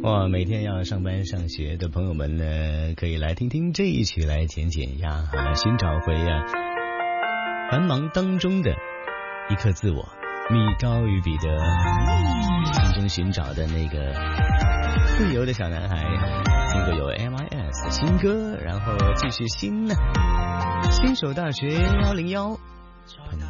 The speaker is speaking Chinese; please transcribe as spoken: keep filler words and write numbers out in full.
哇，每天要上班上学的朋友们呢，可以来听听这一曲来减减压啊，寻找回啊繁忙当中的一颗自我。米高与彼得心中寻找的那个自由的小男孩，经过有 M I S 新歌，然后继续新呢，新手大学一零一。